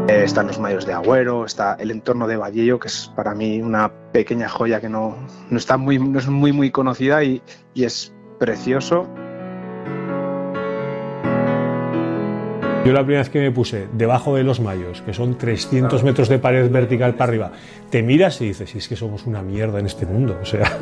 Están los mayos de Agüero, está el entorno de Vallello, que es para mí una pequeña joya que no es muy conocida y es precioso. Yo la primera vez que me puse debajo de los mayos, que son 300 metros de pared vertical para arriba, te miras y dices, es que somos una mierda en este mundo, o sea...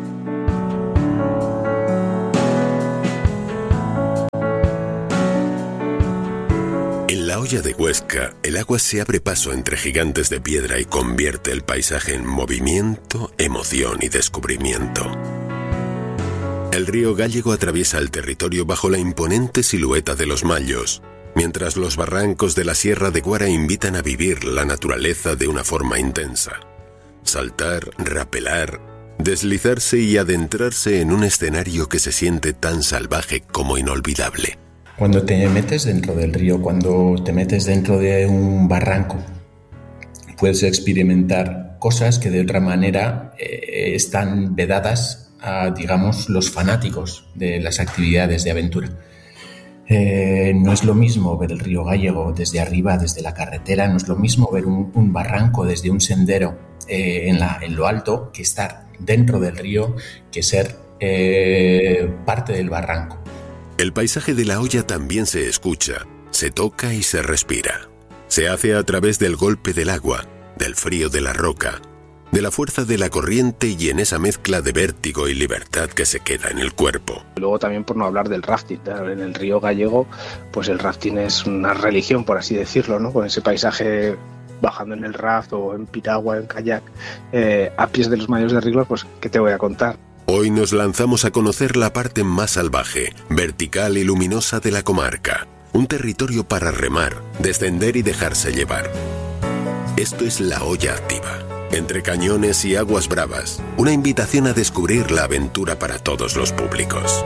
En la Hoya de Huesca, el agua se abre paso entre gigantes de piedra y convierte el paisaje en movimiento, emoción y descubrimiento. El río Gállego atraviesa el territorio bajo la imponente silueta de los mayos, mientras los barrancos de la Sierra de Guara invitan a vivir la naturaleza de una forma intensa. Saltar, rapelar, deslizarse y adentrarse en un escenario que se siente tan salvaje como inolvidable. Cuando te metes dentro del río, cuando te metes dentro de un barranco, puedes experimentar cosas que de otra manera están vedadas a, digamos, los fanáticos de las actividades de aventura. No es lo mismo ver el río Gállego desde arriba, desde la carretera, no es lo mismo ver un barranco desde un sendero en lo alto que estar dentro del río, que ser parte del barranco. El paisaje de la Hoya también se escucha, se toca y se respira. Se hace a través del golpe del agua, del frío de la roca, de la fuerza de la corriente y en esa mezcla de vértigo y libertad que se queda en el cuerpo. Luego también por no hablar del rafting. En el río Gállego, pues el rafting es una religión, por así decirlo, ¿no? Con ese paisaje bajando en el raft o en piragua, en kayak, a pies de los mayos de Riglos, pues ¿qué te voy a contar? Hoy nos lanzamos a conocer la parte más salvaje, vertical y luminosa de la comarca. Un territorio para remar, descender y dejarse llevar. Esto es la Hoya Activa. Entre cañones y aguas bravas, una invitación a descubrir la aventura para todos los públicos.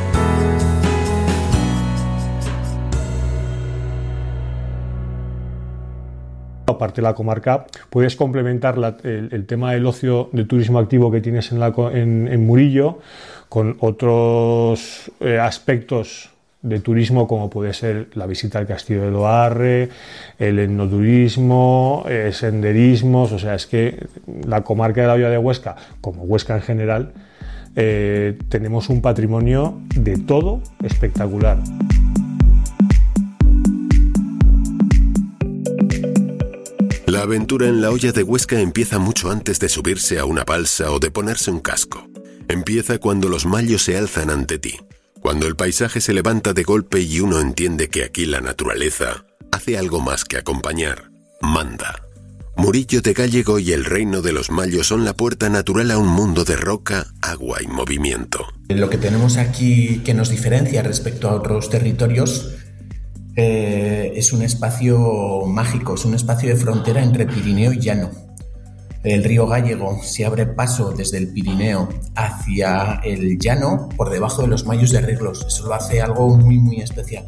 Aparte de la comarca, puedes complementar el tema del ocio de turismo activo que tienes en Murillo con otros aspectos de turismo, como puede ser la visita al Castillo de Loarre, el etnoturismo, senderismos. O sea, es que la comarca de la Hoya de Huesca, como Huesca en general, tenemos un patrimonio de todo espectacular. La aventura en la Hoya de Huesca empieza mucho antes de subirse a una balsa o de ponerse un casco. Empieza cuando los mayos se alzan ante ti, cuando el paisaje se levanta de golpe y uno entiende que aquí la naturaleza hace algo más que acompañar, manda. Murillo de Gállego y el reino de los mayos son la puerta natural a un mundo de roca, agua y movimiento. Lo que tenemos aquí que nos diferencia respecto a otros territorios es un espacio mágico, es un espacio de frontera entre Pirineo y llano. El río Gállego se abre paso desde el Pirineo hacia el llano por debajo de los mayos de Riglos. Eso lo hace algo muy especial.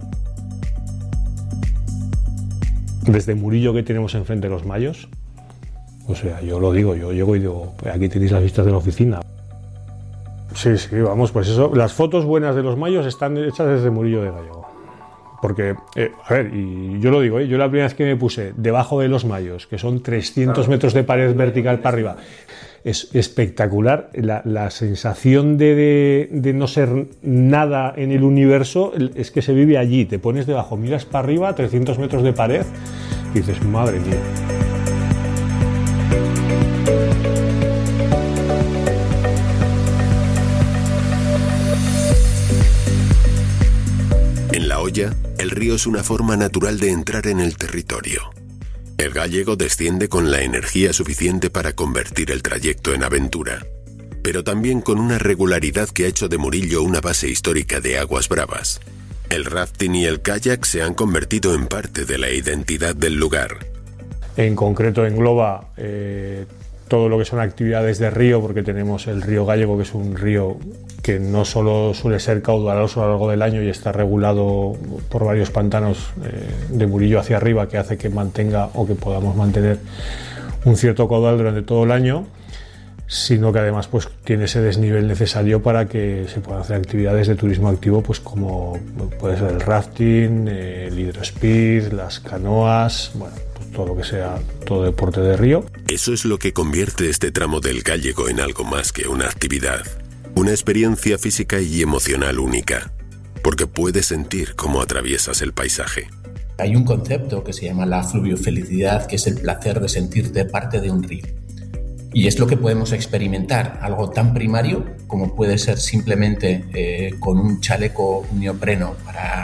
Desde Murillo, que tenemos enfrente de los mayos, o sea, yo lo digo, yo llego y digo, aquí tenéis las vistas de la oficina. Sí, vamos, pues eso, las fotos buenas de los mayos están hechas desde Murillo de Gállego. Porque, a ver, y yo lo digo, yo la primera vez que me puse debajo de los mayos, que son 300 metros de pared vertical para arriba, es espectacular. La sensación de no ser nada en el universo es que se vive allí. Te pones debajo, miras para arriba, 300 metros de pared, y dices, madre mía. En la Hoya, el río es una forma natural de entrar en el territorio. El Gállego desciende con la energía suficiente para convertir el trayecto en aventura, pero también con una regularidad que ha hecho de Murillo una base histórica de aguas bravas. El rafting y el kayak se han convertido en parte de la identidad del lugar. En concreto engloba todo lo que son actividades de río, porque tenemos el río Gállego, que es un río que no solo suele ser caudaloso a lo largo del año y está regulado por varios pantanos de Murillo hacia arriba, que hace que mantenga o que podamos mantener un cierto caudal durante todo el año. sino que además pues tiene ese desnivel necesario para que se puedan hacer actividades de turismo activo, pues como puede ser el rafting, el hidrospeed, las canoas, bueno, pues todo lo que sea, todo deporte de río. Eso es lo que convierte este tramo del Gállego en algo más que una actividad, una experiencia física y emocional única, porque puedes sentir cómo atraviesas el paisaje. Hay un concepto que se llama la fluviofelicidad, que es el placer de sentirte parte de un río. Y es lo que podemos experimentar, algo tan primario como puede ser simplemente con un chaleco neopreno para